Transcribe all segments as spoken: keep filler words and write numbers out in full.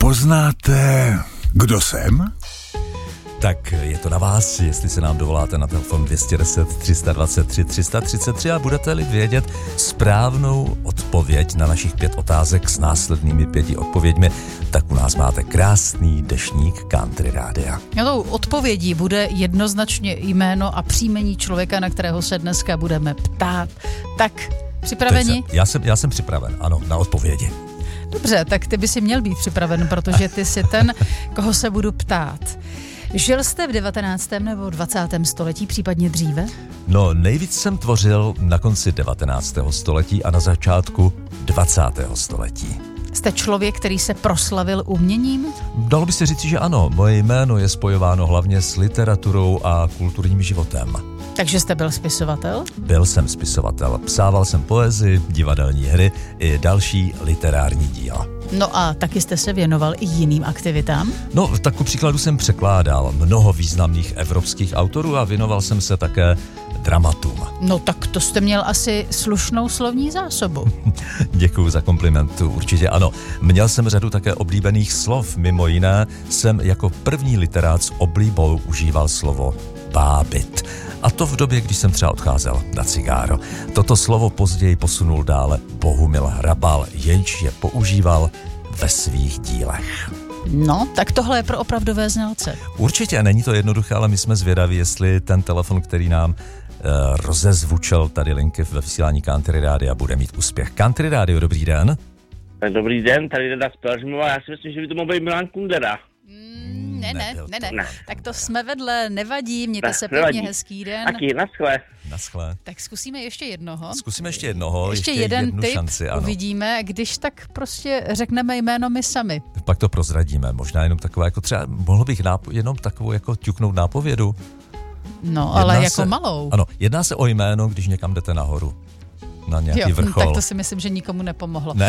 Poznáte, kdo jsem? Tak je to na vás, jestli se nám dovoláte na telefon dvě stě deset, tři sta dvacet tři, tři sta třicet tři a budete-li vědět správnou odpověď na našich pět otázek s následnými pěti odpověďmi, tak u nás máte krásný deštník Country Rádia. Tou odpovědí bude jednoznačně jméno a příjmení člověka, na kterého se dneska budeme ptát. Tak, připraveni? Já jsem, já jsem připraven, ano, na odpovědi. Dobře, tak ty by si měl být připraven, protože ty jsi ten, koho se budu ptát. Žil jste v devatenáctém nebo dvacátém století, případně dříve? No, nejvíc jsem tvořil na konci devatenáctého století a na začátku dvacátého století. Jste člověk, který se proslavil uměním? Dalo by se říct, že ano. Moje jméno je spojováno hlavně s literaturou a kulturním životem. Takže jste byl spisovatel? Byl jsem spisovatel. Psával jsem poezii, divadelní hry i další literární díla. No a taky jste se věnoval i jiným aktivitám? No, tak ku příkladu jsem překládal mnoho významných evropských autorů a věnoval jsem se také dramatům. No tak to jste měl asi slušnou slovní zásobu. Děkuju za kompliment, určitě ano. Měl jsem řadu také oblíbených slov, mimo jiné jsem jako první literát s oblíbou užíval slovo bábit. A to v době, když jsem třeba odcházel na cigáro. Toto slovo později posunul dále Bohumil Hrabal, jenž je používal ve svých dílech. No, tak tohle je pro opravdové znalce. Určitě, není to jednoduché, ale my jsme zvědaví, jestli ten telefon, který nám uh, rozezvučel tady linky ve vysílání Country Rádia, bude mít úspěch. Country Rádio, dobrý den. Dobrý den, tady Rada z Pelhřimova, já si myslím, že by to mohl být Milan Kundera. Mm, ne, ne, ne, ne, ne. Tak to jsme vedle, nevadí, mějte Ne, se nevadí. pěkně, hezký den. Taky, naschle. Naschle. Tak zkusíme ještě jednoho. Zkusíme ještě jednoho, ještě, ještě jeden jednu tip, šanci, ano. uvidíme, když tak prostě řekneme jméno my sami. Pak to prozradíme, možná jenom takové, jako třeba, mohl bych nápo- jenom takovou jako ťuknout nápovědu. No, Jedná ale jako se, malou. Ano, jedná se o jméno, když někam jdete nahoru. Na nějaký Jo, vrchol. tak to si myslím, že nikomu nepomohlo. Ne.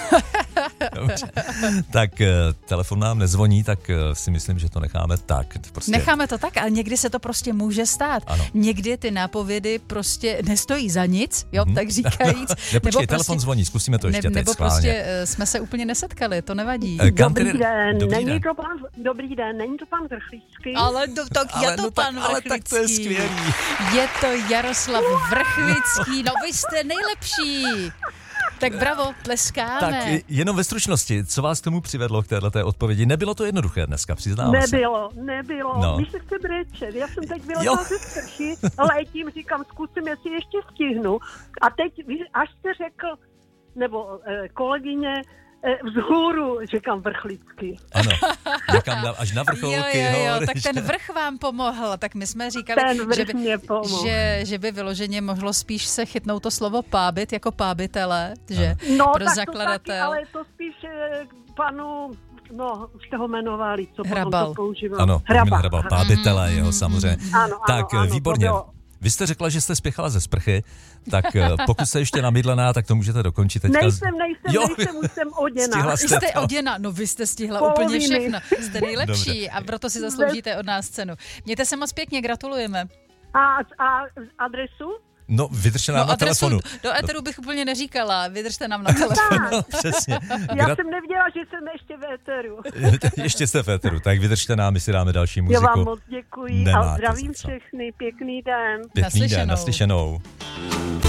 Dobře. Tak telefon nám nezvoní, tak si myslím, že to necháme tak. Prostě... Necháme to tak, ale někdy se to prostě může stát. Ano. Někdy ty nápovědy prostě nestojí za nic, jo, Mhm. tak říkajíc. Ne, počkej, nebo telefon prostě, zvoní, zkusíme to ještě ne, teď nebo schválně. prostě uh, jsme se úplně nesetkali, to nevadí. Eh, Country- Dobrý den, Dobrý není den. to pan, dobrý den, není to pan Vrchlický? Ale, do, tak Ale je to no pan tak, ale tak to je Vrchlický. skvělý. Je to Jaroslav Vrchlický, no vy jste nejlepší. Tak bravo, tleskáme. Tak jenom ve stručnosti, co vás k tomu přivedlo k téhleté odpovědi? Nebylo to jednoduché dneska, přiznám se. Nebylo, nebylo. No. My se chce brečet. Já jsem teď Jo. byla ze sprchy, letím, říkám, zkusím, jestli ještě stihnu. A teď, vy- až jste řekl, nebo eh, kolegyně, eh, vzhůru, říkám Vrchlický. Ano, někam na, až na vrcholky. Jo, jo, jo, hory, tak že- ten vrch vám pomohl, tak my jsme říkali, Ten vrch že, by, mě pomohl. že, že by vyloženě mohlo spíš se chytnout to slovo pábit jako pábitele, že No, pro tak to taky, zakladatel. ale to spíš eh, k panu, no, už jste ho jmenovali, co Hrabal. potom to používal. Ano, Hrabal. Hrabal, pábitele jeho samozřejmě. Ano, Tak ano, ano, výborně. to bylo. Vy jste řekla, že jste spěchala ze sprchy, tak eh, pokud jste ještě namydlená, tak to můžete dokončit teďka. Nejsem, nejsem, Jo. nejsem, už jsem oděná. Stihla Vy jste jste to. oděna, no vy jste stihla Poloviny. úplně všechno. Jste nejlepší Dobře. a proto si zasloužíte od nás cenu. Mějte se moc pěkně, gratulujeme. A, a adresu? No, vydržte nám No na adresu telefonu. do éteru bych úplně neříkala, vydržte nám na telefonu. No, přesně. Já Gra- jsem nevěděla, že jsem ještě v éteru. ještě jste v éteru, tak vydržte nám, my si dáme další Já muziku. vám moc děkuji Nemáte a zdravím za co. všechny. Pěkný den. Pěkný Naslyšenou. den, naslyšenou.